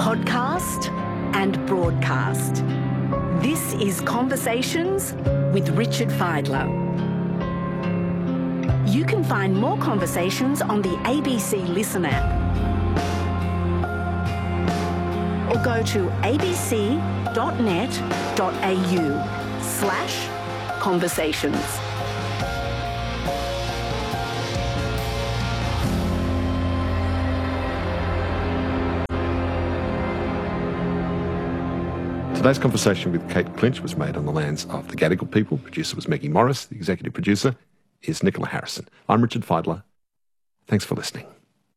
podcast and broadcast. This is Conversations with Richard Fidler. You can find more conversations on the ABC Listen app or go to abc.net.au/conversations. Today's conversation with Kate Clinch was made on the lands of the Gadigal people. Producer was Maggie Morris. The executive producer is Nicola Harrison. I'm Richard Fidler. Thanks for listening.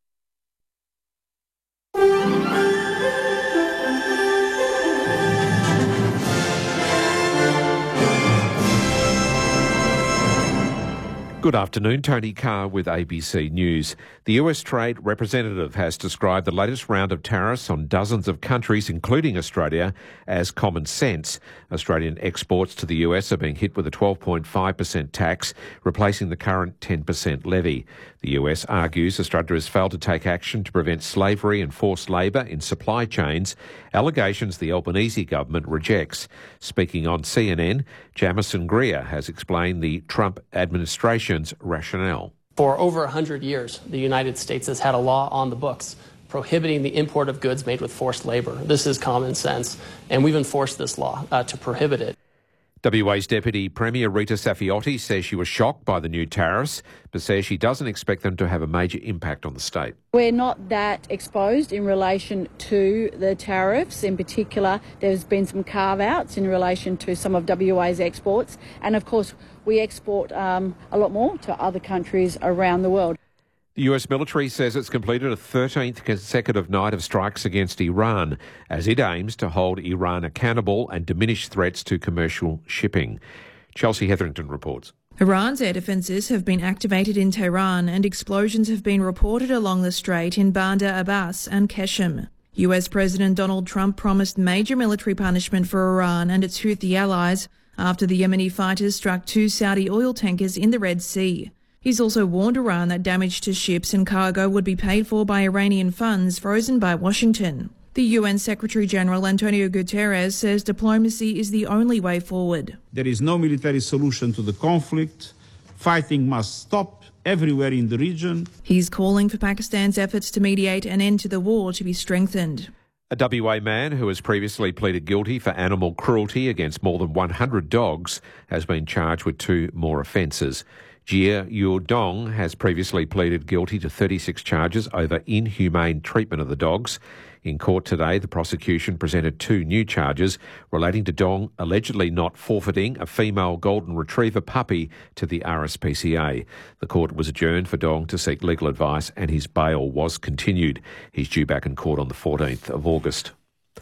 Good afternoon, Tony Carr with ABC News. The US Trade Representative has described the latest round of tariffs on dozens of countries, including Australia, as common sense. Australian exports to the US are being hit with a 12.5% tax, replacing the current 10% levy. The US argues Australia has failed to take action to prevent slavery and forced labour in supply chains, allegations the Albanese government rejects. Speaking on CNN, Jamison Greer has explained the Trump administration's rationale. For over 100 years, the United States has had a law on the books prohibiting the import of goods made with forced labour. This is common sense, and we've enforced this law to prohibit it. WA's Deputy Premier Rita Saffioti says she was shocked by the new tariffs, but says she doesn't expect them to have a major impact on the state. We're not that exposed in relation to the tariffs. In particular, there's been some carve-outs in relation to some of WA's exports. And of course, we export a lot more to other countries around the world. The US military says it's completed a 13th consecutive night of strikes against Iran as it aims to hold Iran accountable and diminish threats to commercial shipping. Chelsea Hetherington reports. Iran's air defences have been activated in Tehran and explosions have been reported along the strait in Bandar Abbas and Qeshm. US President Donald Trump promised major military punishment for Iran and its Houthi allies after the Yemeni fighters struck 2 Saudi oil tankers in the Red Sea. He's also warned Iran that damage to ships and cargo would be paid for by Iranian funds frozen by Washington. The UN Secretary-General Antonio Guterres says diplomacy is the only way forward. There is no military solution to the conflict. Fighting must stop everywhere in the region. He's calling for Pakistan's efforts to mediate an end to the war to be strengthened. A WA man who has previously pleaded guilty for animal cruelty against more than 100 dogs has been charged with 2 more offences. Jia Yu Dong has previously pleaded guilty to 36 charges over inhumane treatment of the dogs. In court today, the prosecution presented 2 new charges relating to Dong allegedly not forfeiting a female golden retriever puppy to the RSPCA. The court was adjourned for Dong to seek legal advice and his bail was continued. He's due back in court on the 14th of August.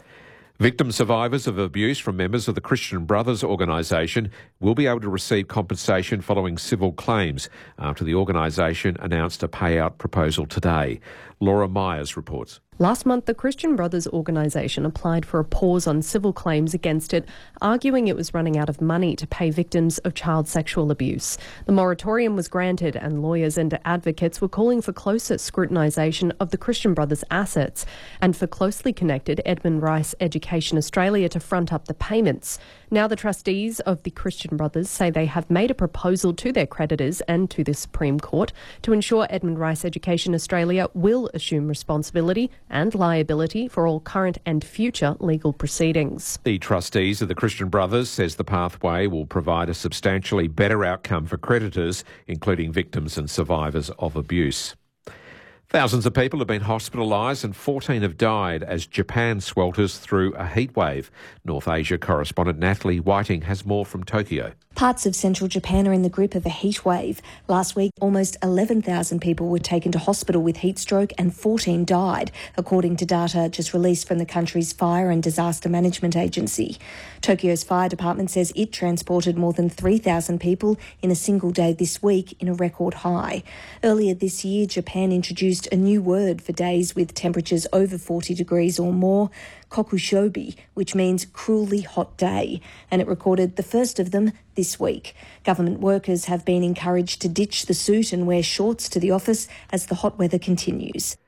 Victim survivors of abuse from members of the Christian Brothers organisation will be able to receive compensation following civil claims after the organisation announced a payout proposal today. Laura Myers reports. Last month, the Christian Brothers organisation applied for a pause on civil claims against it, arguing it was running out of money to pay victims of child sexual abuse. The moratorium was granted and lawyers and advocates were calling for closer scrutinisation of the Christian Brothers' assets and for closely connected Edmund Rice Education Australia to front up the payments. Now the trustees of the Christian Brothers say they have made a proposal to their creditors and to the Supreme Court to ensure Edmund Rice Education Australia will assume responsibility and liability for all current and future legal proceedings. The trustees of the Christian Brothers says the pathway will provide a substantially better outcome for creditors, including victims and survivors of abuse. Thousands of people have been hospitalised and 14 have died as Japan swelters through a heatwave. North Asia correspondent Natalie Whiting has more from Tokyo. Parts of central Japan are in the grip of a heat wave. Last week, almost 11,000 people were taken to hospital with heat stroke and 14 died, according to data just released from the country's Fire and Disaster Management Agency. Tokyo's fire department says it transported more than 3,000 people in a single day this week in a record high. Earlier this year, Japan introduced a new word for days with temperatures over 40 degrees or more, kokushobi, which means cruelly hot day, and it recorded the first of them this week. Government workers have been encouraged to ditch the suit and wear shorts to the office as the hot weather continues.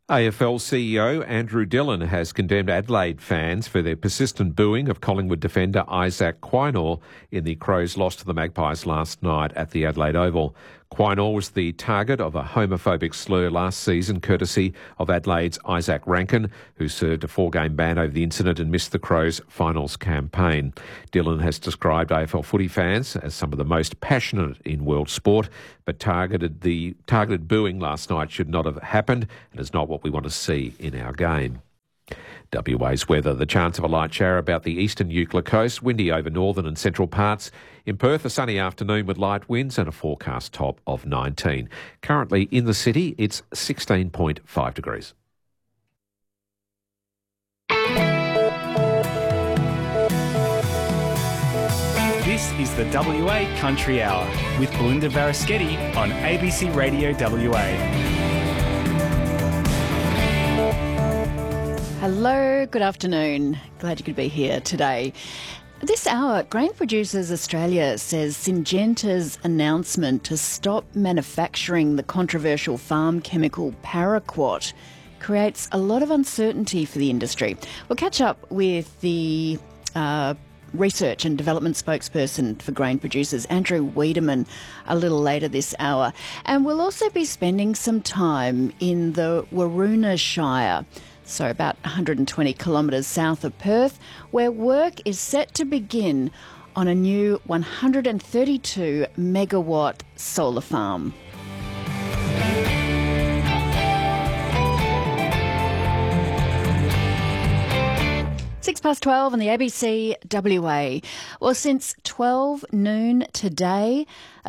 AFL CEO Andrew Dillon has condemned Adelaide fans for their persistent booing of Collingwood defender Isaac Quaynor in the Crows' loss to the Magpies last night at the Adelaide Oval. Quaynor was the target of a homophobic slur last season, courtesy of Adelaide's Isaac Rankin, who served a 4-game ban over the incident and missed the Crows' finals campaign. Dillon has described AFL footy fans as some of the most passionate in world sport, but targeted booing last night should not have happened and is not what we want to see in our game. WA's weather. The chance of a light shower about the eastern Eucla coast, windy over northern and central parts. In Perth, a sunny afternoon with light winds and a forecast top of 19. Currently in the city, it's 16.5 degrees. This is the WA Country Hour with Belinda Varaschetti on ABC Radio WA. Hello, good afternoon. Glad you could be here today. This hour, Grain Producers Australia says Syngenta's announcement to stop manufacturing the controversial farm chemical Paraquat creates a lot of uncertainty for the industry. We'll catch up with the research and development spokesperson for grain producers, Andrew Wiedemann, a little later this hour. And we'll also be spending some time in the Waroona Shire, so about 120 kilometres south of Perth, where work is set to begin on a new 132 megawatt solar farm. 12 on the ABC WA. Well, since 12 noon today, a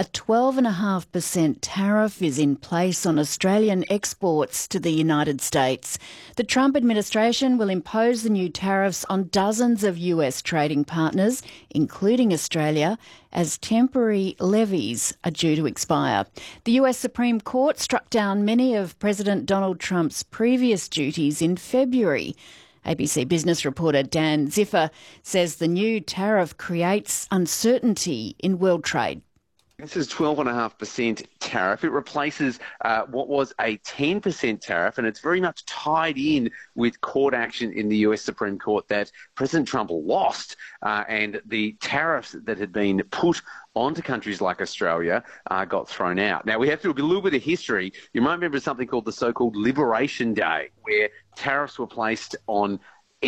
12.5% tariff is in place on Australian exports to the United States. The Trump administration will impose the new tariffs on dozens of US trading partners, including Australia, as temporary levies are due to expire. The US Supreme Court struck down many of President Donald Trump's previous duties in February. ABC Business reporter Dan Ziffer says the new tariff creates uncertainty in world trade. This is 12.5% tariff. It replaces what was a 10% tariff, and it's very much tied in with court action in the US Supreme Court that President Trump lost, and the tariffs that had been put onto countries like Australia got thrown out. Now, we have to do a little bit of history. You might remember something called the so-called Liberation Day, where tariffs were placed on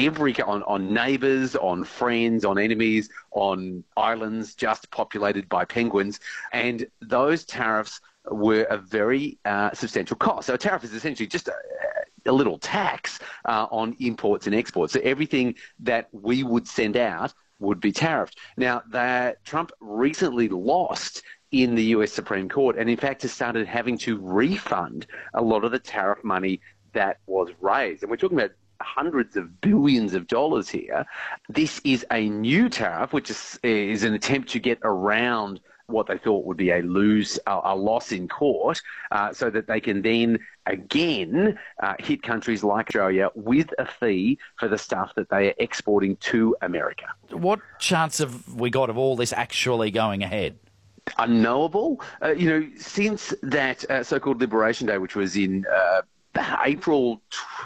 on neighbours, on friends, on enemies, on islands just populated by penguins, and those tariffs were a very substantial cost. So a tariff is essentially just a little tax on imports and exports. So everything that we would send out would be tariffed. Now, Trump recently lost in the US Supreme Court, and in fact has started having to refund a lot of the tariff money that was raised. And we're talking about hundreds of billions of dollars here. This is a new tariff, which is an attempt to get around what they thought would be a loss in court, so that they can then again hit countries like Australia with a fee for the stuff that they are exporting to America. What chance have we got of all this actually going ahead? Unknowable. Since that so-called Liberation Day, which was in April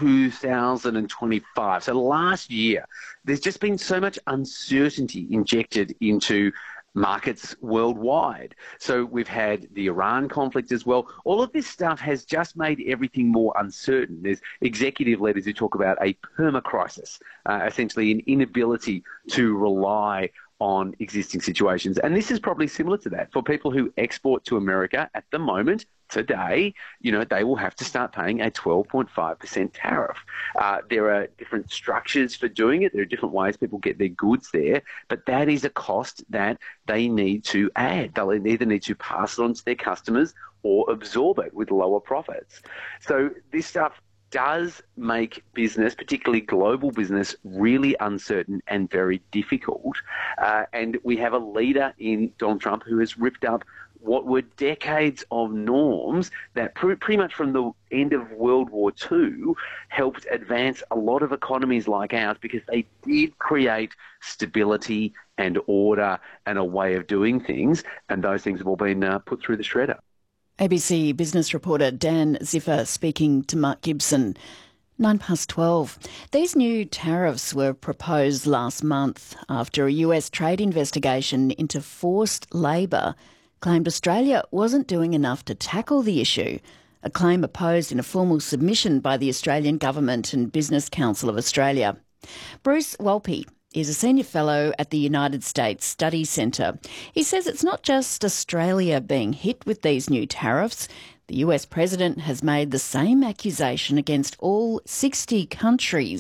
2025, so last year, there's just been so much uncertainty injected into markets worldwide. So we've had the Iran conflict as well. All of this stuff has just made everything more uncertain. There's executive leaders who talk about a perma-crisis, essentially an inability to rely on existing situations. And this is probably similar to that. For people who export to America at the moment, today, they will have to start paying a 12.5% tariff. There are different structures for doing it. There are different ways people get their goods there, but that is a cost that they need to add. They'll either need to pass it on to their customers or absorb it with lower profits. So this stuff does make business, particularly global business, really uncertain and very difficult. And we have a leader in Donald Trump who has ripped up what were decades of norms that pretty much from the end of World War II helped advance a lot of economies like ours, because they did create stability and order and a way of doing things, and those things have all been put through the shredder. ABC business reporter Dan Ziffer speaking to Mark Gibson. 12:09. These new tariffs were proposed last month after a US trade investigation into forced labour claimed Australia wasn't doing enough to tackle the issue, a claim opposed in a formal submission by the Australian Government and Business Council of Australia. Bruce Walpy is a senior fellow at the United States Study Centre. He says it's not just Australia being hit with these new tariffs. The US president has made the same accusation against all 60 countries